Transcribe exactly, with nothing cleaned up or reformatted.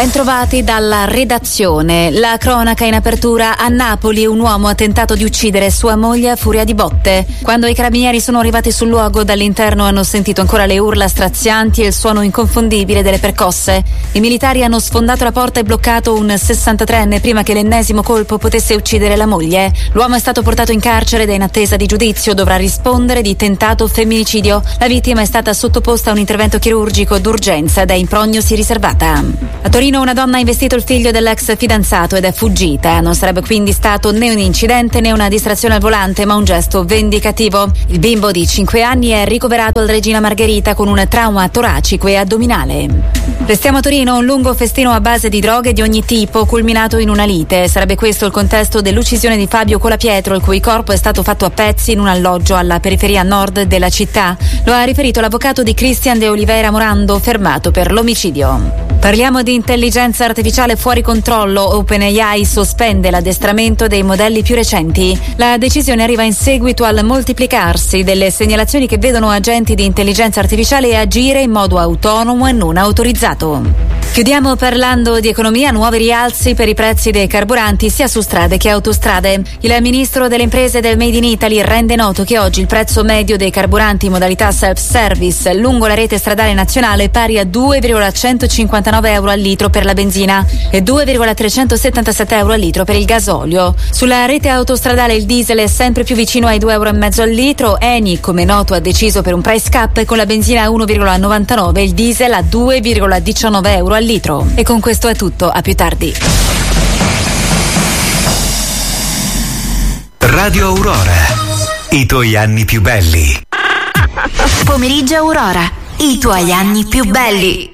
Bentrovati dalla redazione. La cronaca in apertura. A Napoli un uomo ha tentato di uccidere sua moglie a furia di botte. Quando i carabinieri sono arrivati sul luogo, dall'interno hanno sentito ancora le urla strazianti e il suono inconfondibile delle percosse. I militari hanno sfondato la porta e bloccato un sessantatreenne prima che l'ennesimo colpo potesse uccidere la moglie. L'uomo è stato portato in carcere ed è in attesa di giudizio. Dovrà rispondere di tentato femminicidio. La vittima è stata sottoposta a un intervento chirurgico d'urgenza ed è in prognosi riservata. A Torino una donna ha investito il figlio dell'ex fidanzato ed è fuggita. Non sarebbe quindi stato né un incidente né una distrazione al volante, ma un gesto vendicativo. Il bimbo di cinque anni è ricoverato al Regina Margherita con un trauma toracico e addominale. Restiamo a Torino, un lungo festino a base di droghe di ogni tipo, culminato in una lite. Sarebbe questo il contesto dell'uccisione di Fabio Colapietro, il cui corpo è stato fatto a pezzi in un alloggio alla periferia nord della città. Lo ha riferito l'avvocato di Cristian de Oliveira Morando, fermato per l'omicidio. Parliamo di intelligenza artificiale fuori controllo. OpenAI sospende l'addestramento dei modelli più recenti. La decisione arriva in seguito al moltiplicarsi delle segnalazioni che vedono agenti di intelligenza artificiale agire in modo autonomo e non autorizzato. Chiudiamo parlando di economia. Nuovi rialzi per i prezzi dei carburanti sia su strade che autostrade. Il ministro delle imprese del Made in Italy rende noto che oggi il prezzo medio dei carburanti in modalità self-service lungo la rete stradale nazionale è pari a due virgola centocinquantanove euro al litro per la benzina e due virgola trecentosettantasette euro al litro per il gasolio. Sulla rete autostradale il diesel è sempre più vicino ai due euro e mezzo al litro. Eni, come noto, ha deciso per un price cap con la benzina a uno virgola novantanove e il diesel a due virgola diciannove euro al litro. E con questo è tutto, a più tardi. Radio Aurora, i tuoi anni più belli. Pomeriggio Aurora, i tuoi anni più belli.